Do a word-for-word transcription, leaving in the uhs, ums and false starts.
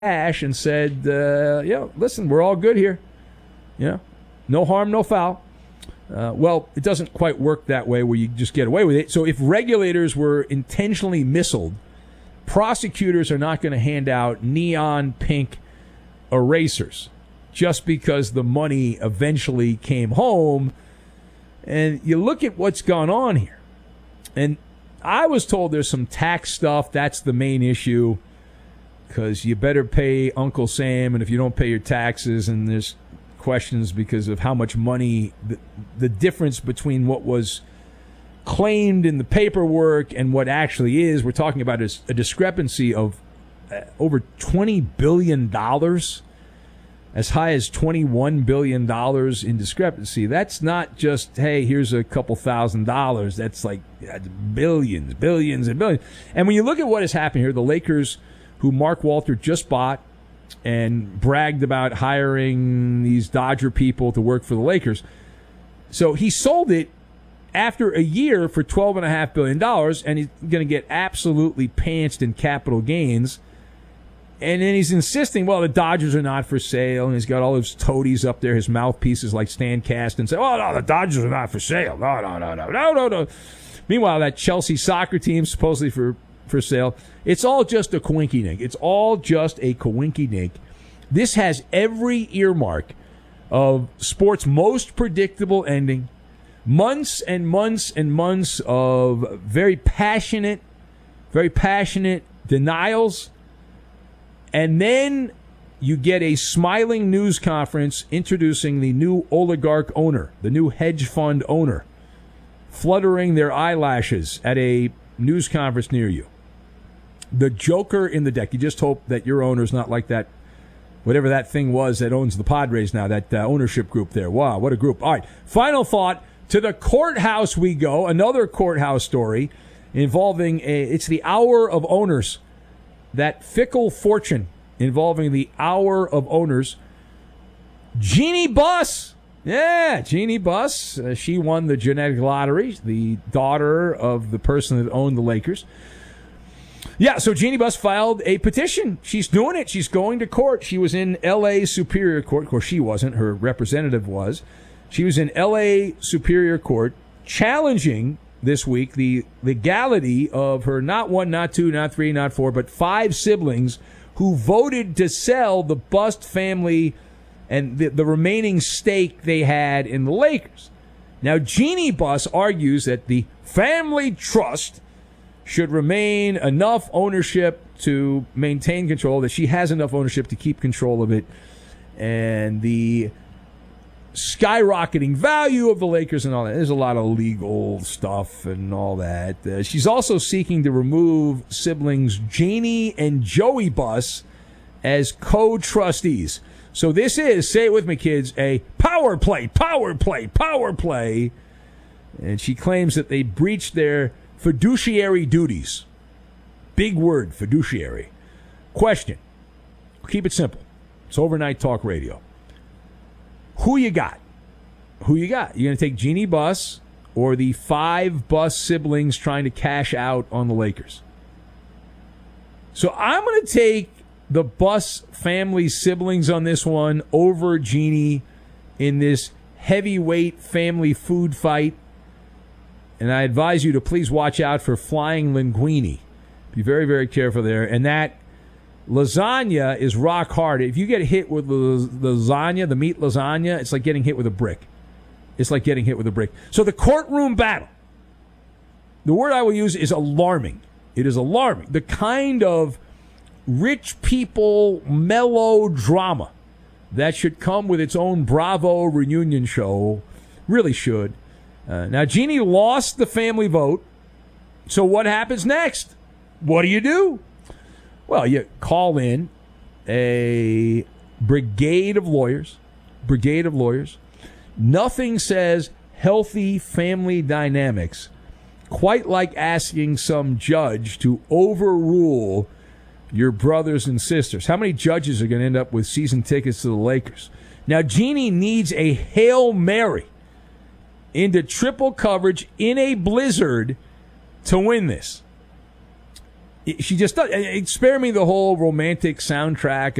cash and said, uh, "Yeah, listen, we're all good here. Yeah, no harm, no foul." Uh, well, it doesn't quite work that way where you just get away with it. So if regulators were intentionally missiled, prosecutors are not going to hand out neon pink erasers just because the money eventually came home. And you look at what's gone on here. And I was told there's some tax stuff. That's the main issue because you better pay Uncle Sam. And if you don't pay your taxes, and there's questions because of how much money, the, the difference between what was claimed in the paperwork and what actually is. We're talking about a, a discrepancy of uh, over twenty billion dollars, as high as twenty-one billion dollars in discrepancy. That's not just, hey, here's a couple thousand dollars. That's like billions, billions, and billions. And when you look at what has happened here, the Lakers, who Mark Walter just bought and bragged about hiring these Dodger people to work for the Lakers. So he sold it after a year for twelve point five billion dollars, and he's going to get absolutely pantsed in capital gains. And then he's insisting, well, the Dodgers are not for sale, and he's got all his toadies up there, his mouthpieces like Stan Kasten, say, oh, no, the Dodgers are not for sale. No, no, no, no, no, no, no. Meanwhile, that Chelsea soccer team supposedly for for sale. It's all just a coinky-dink. It's all just a coinky-dink. This has every earmark of sports' most predictable ending. Months and months and months of very passionate, very passionate denials. And then you get a smiling news conference introducing the new oligarch owner, the new hedge fund owner, fluttering their eyelashes at a news conference near you. The joker in the deck. You just hope that your owner's not like that, whatever that thing was that owns the Padres now, that uh, ownership group there. Wow, what a group. All right, final thought. To the courthouse we go. Another courthouse story involving, a, it's the hour of owners. That fickle fortune involving the hour of owners. Jeannie Buss. Yeah, Jeannie Buss. Uh, she won the genetic lottery, the daughter of the person that owned the Lakers. Yeah, so Jeannie Buss filed a petition. She's doing it. She's going to court. She was in L A Superior Court. Of course, she wasn't. Her representative was. She was in L A Superior Court challenging this week the legality of her not one, not two, not three, not four, but five siblings who voted to sell the Buss family and the, the remaining stake they had in the Lakers. Now, Jeannie Buss argues that the family trust should remain enough ownership to maintain control, that she has enough ownership to keep control of it, and the skyrocketing value of the Lakers and all that. There's a lot of legal stuff and all that. Uh, she's also seeking to remove siblings Janie and Joey Buss as co-trustees. So this is, say it with me, kids, a power play, power play, power play. And she claims that they breached their fiduciary duties. Big word, fiduciary. Question. Keep it simple. It's overnight talk radio. Who you got? Who you got? You going to take Jeannie Buss or the five Buss siblings trying to cash out on the Lakers? So I'm going to take the Buss family siblings on this one over Jeannie in this heavyweight family food fight. And I advise you to please watch out for flying linguine. Be very, very careful there. And that lasagna is rock hard. If you get hit with the lasagna, the meat lasagna, it's like getting hit with a brick. It's like getting hit with a brick. So the courtroom battle, the word I will use is alarming. It is alarming. The kind of rich people melodrama that should come with its own Bravo reunion show, really should. Uh, now, Jeannie lost the family vote. So what happens next? What do you do? Well, you call in a brigade of lawyers, brigade of lawyers. Nothing says healthy family dynamics quite like asking some judge to overrule your brothers and sisters. How many judges are going to end up with season tickets to the Lakers? Now, Jeannie needs a Hail Mary into triple coverage in a blizzard to win this. she just does. Spare me the whole romantic soundtrack